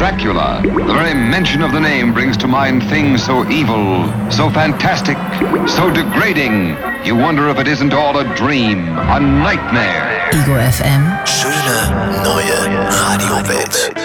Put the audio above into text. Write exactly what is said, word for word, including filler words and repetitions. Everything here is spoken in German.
Dracula. The very mention of the name brings to mind things so evil, so fantastic, so degrading. You wonder if it isn't all a dream, a nightmare. Ego F M. Schöne neue Radiowelt.